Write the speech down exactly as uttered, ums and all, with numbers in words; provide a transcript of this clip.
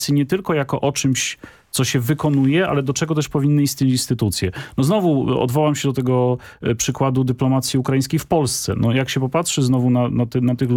nie tylko jako o czymś, co się wykonuje, ale do czego też powinny istnieć instytucje. No znowu odwołam się do tego przykładu dyplomacji ukraińskiej w Polsce. No jak się popatrzy znowu na, na, ty, na tych